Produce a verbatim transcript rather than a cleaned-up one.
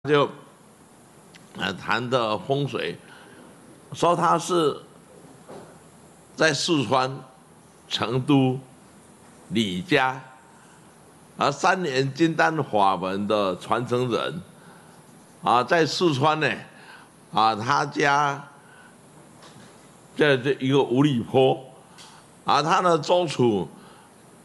就呃谈的风水，说他是在四川成都李家啊三年金丹法门的传承人啊，在四川呢啊，他家在这一个五里坡啊，他的宗祠